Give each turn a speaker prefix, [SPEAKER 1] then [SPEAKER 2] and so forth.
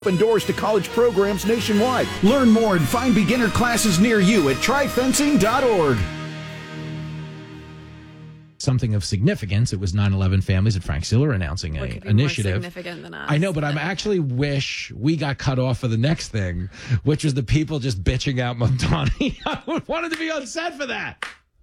[SPEAKER 1] Open doors to college programs nationwide. Learn more and find beginner classes near you at tryfencing.org.
[SPEAKER 2] Something of significance. It was 9/11 Families at Frank Siller announcing an initiative.
[SPEAKER 3] More significant than us.
[SPEAKER 2] I know, but I actually wish we got cut off for the next thing, which was the people just bitching out Mamdani. I wanted to be on set for that.